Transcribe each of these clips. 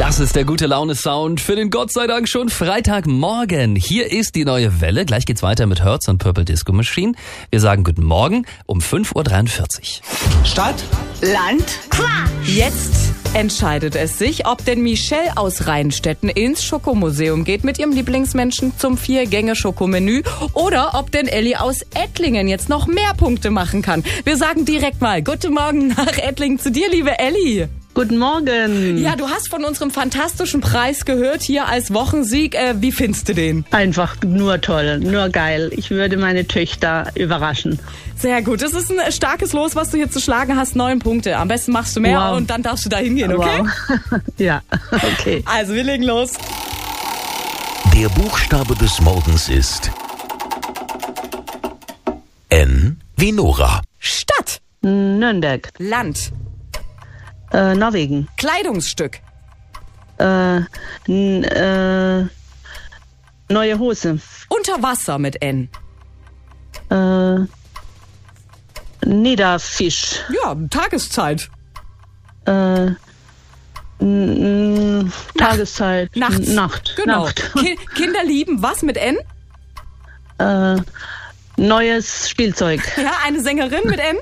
Das ist der gute Laune-Sound für den Gott sei Dank schon Freitagmorgen. Hier ist die neue Welle. Gleich geht's weiter mit Hertz und Purple Disco Machine. Wir sagen guten Morgen um 5:43 Uhr. Stadt, Land, Quatsch. Jetzt entscheidet es sich, ob denn Michelle aus Rheinstetten ins Schokomuseum geht mit ihrem Lieblingsmenschen zum 4-Gänge-Schokomenü oder ob denn Elli aus Ettlingen jetzt noch mehr Punkte machen kann. Wir sagen direkt mal guten Morgen nach Ettlingen zu dir, liebe Elli. Guten Morgen. Ja, du hast von unserem fantastischen Preis gehört hier als Wochensieg. Wie findest du den? Einfach nur toll, nur geil. Ich würde meine Töchter überraschen. Sehr gut. Das ist ein starkes Los, was du hier zu schlagen hast. 9 Punkte. Am besten machst du mehr und dann darfst du da hingehen, okay? Wow. Ja, okay. Also, wir legen los. Der Buchstabe des Morgens ist N wie Nora. Stadt. Nürnberg. Land. Norwegen. Kleidungsstück. Neue Hose. Unter Wasser mit N. Niederfisch. Ja, Tageszeit. Tageszeit. Nachts. Nacht. Genau. Nacht. Kinder lieben was mit N? Neues Spielzeug. Ja, eine Sängerin mit N?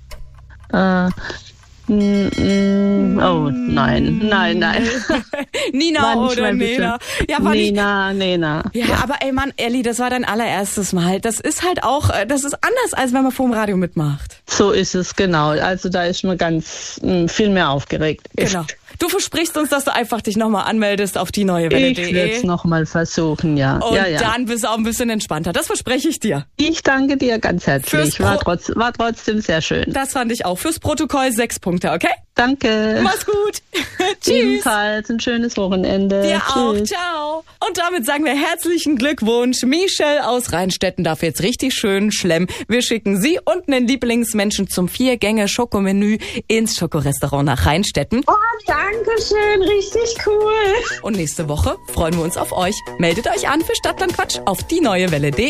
Oh, nein. Nina Manchmal oder Nena. Ja, war nicht. Nena. Ja, aber ey Mann, Elli, das war dein allererstes Mal. Das ist halt auch, das ist anders, als wenn man vor dem Radio mitmacht. So ist es, genau. Also da ist man ganz viel mehr aufgeregt. Genau. Du versprichst uns, dass du einfach dich nochmal anmeldest auf die neue Welle.de. Ich werde es nochmal versuchen, ja. Und ja. dann bist du auch ein bisschen entspannter. Das verspreche ich dir. Ich danke dir ganz herzlich. War trotzdem sehr schön. Das fand ich auch. Fürs Protokoll 6 Punkte, okay? Danke. Mach's gut. Tschüss. Ebenfalls ein schönes Wochenende. Dir auch. Tschüss. Ciao. Und damit sagen wir herzlichen Glückwunsch. Michelle aus Rheinstetten darf jetzt richtig schön schlemmen. Wir schicken sie und einen Lieblingsmenschen zum 4-Gänge-Schokomenü ins Schokorestaurant nach Rheinstetten. Oh, danke schön, richtig cool. Und nächste Woche freuen wir uns auf euch. Meldet euch an für Stadtland Quatsch auf die neue Welle.de.